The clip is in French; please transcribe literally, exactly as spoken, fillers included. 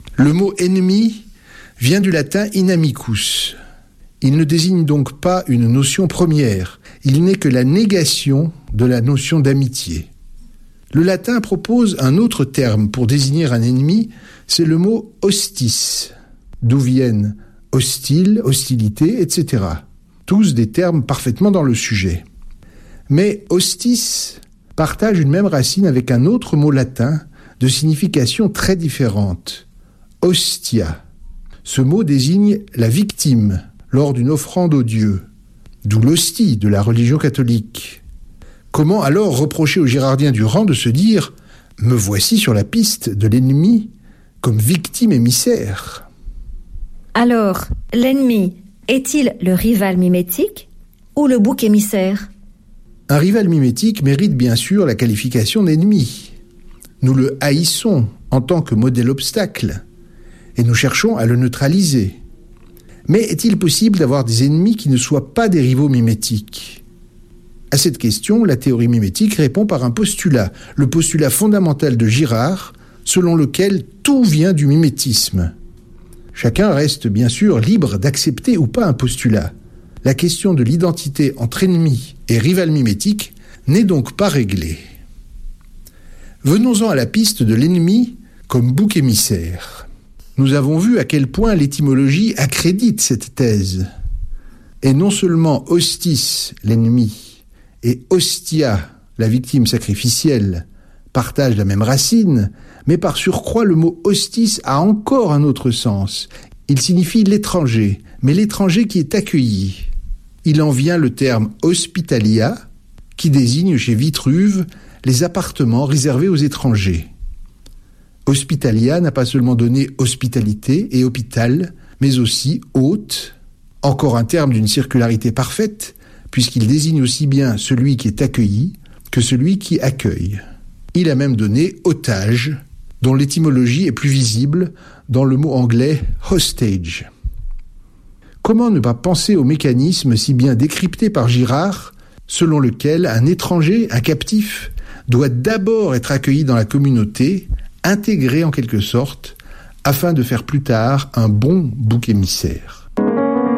Le mot « ennemi » vient du latin « inamicus ». Il ne désigne donc pas une notion première, il n'est que la négation de la notion d'amitié. Le latin propose un autre terme pour désigner un ennemi, c'est le mot « hostis », d'où viennent hostile, hostilité, et cetera. Tous des termes parfaitement dans le sujet. Mais hostis partage une même racine avec un autre mot latin de signification très différente, hostia. Ce mot désigne la victime lors d'une offrande aux dieux, d'où l'hostie de la religion catholique. Comment alors reprocher aux Girardiens du rang de se dire « me voici sur la piste de l'ennemi comme victime émissaire ». Alors, l'ennemi est-il le rival mimétique ou le bouc émissaire ? Un rival mimétique mérite bien sûr la qualification d'ennemi. Nous le haïssons en tant que modèle obstacle et nous cherchons à le neutraliser. Mais est-il possible d'avoir des ennemis qui ne soient pas des rivaux mimétiques ? À cette question, la théorie mimétique répond par un postulat, le postulat fondamental de Girard, selon lequel tout vient du mimétisme. Chacun reste bien sûr libre d'accepter ou pas un postulat. La question de l'identité entre ennemi et rival mimétique n'est donc pas réglée. Venons-en à la piste de l'ennemi comme bouc émissaire. Nous avons vu à quel point l'étymologie accrédite cette thèse. Et non seulement hostis, l'ennemi, et hostia, la victime sacrificielle, partagent la même racine, mais par surcroît le mot hostis a encore un autre sens. Il signifie l'étranger, mais l'étranger qui est accueilli. Il en vient le terme hospitalia, qui désigne chez Vitruve les appartements réservés aux étrangers. Hospitalia n'a pas seulement donné hospitalité et hôpital, mais aussi hôte, encore un terme d'une circularité parfaite, puisqu'il désigne aussi bien celui qui est accueilli que celui qui accueille. Il a même donné otage, dont l'étymologie est plus visible dans le mot anglais hostage. Comment ne pas penser au mécanisme si bien décrypté par Girard, selon lequel un étranger, un captif, doit d'abord être accueilli dans la communauté, intégré en quelque sorte, afin de faire plus tard un bon bouc émissaire.